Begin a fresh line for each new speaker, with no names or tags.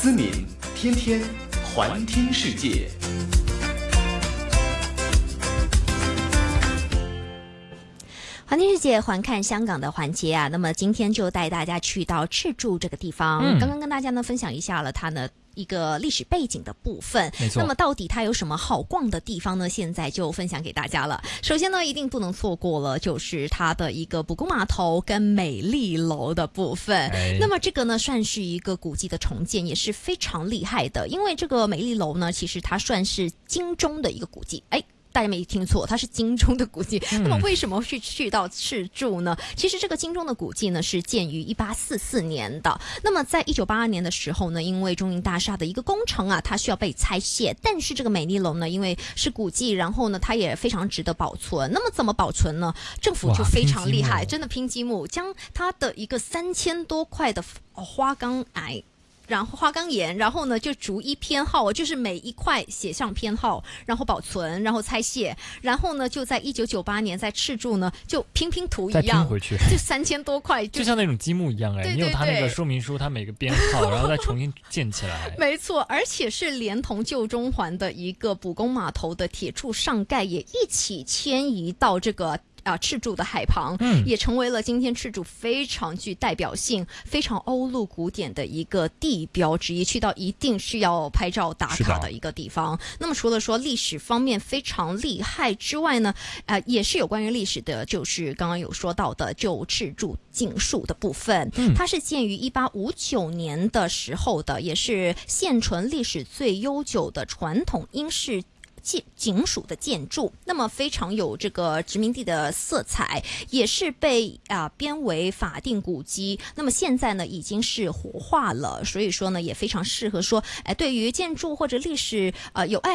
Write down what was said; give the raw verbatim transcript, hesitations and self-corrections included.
思敏天天环听世界。
环听世界，环看香港的环节啊，那么今天就带大家去到赤柱这个地方。嗯、刚刚跟大家呢分享一下了它呢一个历史背景的部分。
没错。
那么到底它有什么好逛的地方呢？现在就分享给大家了。首先呢，一定不能错过了，就是它的一个卜公码头跟美丽楼的部分。哎、那么这个呢，算是一个古迹的重建，也是非常厉害的。因为这个美丽楼呢，其实它算是京中的一个古迹。哎。大家没听错，它是京中的古迹。嗯、那么为什么去去到赤柱呢？其实这个京中的古迹呢是建于一八四四年的。那么在一九八二年的时候呢，因为中银大厦的一个工程啊，它需要被拆卸。但是这个美丽楼呢，因为是古迹，然后呢它也非常值得保存。那么怎么保存呢？政府就非常厉害，真的拼积木，将它的一个三千多块的花岗岩。然后花岗岩，然后呢就逐一编号，就是每一块写上编号，然后保存，然后拆卸，然后呢就在一九九八年在赤柱呢就拼拼图一样，
再拼回去，
就三千多块，
就像那种积木一样哎、欸，你有它那个说明书，它每个编号，然后再重新建起来。
没错，而且是连同旧中环的一个卜公码头的铁柱上盖也一起迁移到这个。啊，赤柱的海旁，嗯，也成为了今天赤柱非常具代表性、非常欧陆古典的一个地标之一，去到一定是要拍照打卡的一个地方。那么除了说历史方面非常厉害之外呢，呃，也是有关于历史的，就是刚刚有说到的旧赤柱警署的部分，嗯，它是建于一八五九年的时候的，也是现存历史最悠久的传统英式警署的建筑，那么非常有这个殖民地的色彩，也是被啊、呃、编为法定古迹。那么现在呢已经是活化了，所以说呢也非常适合说，哎、呃，对于建筑或者历史呃有爱。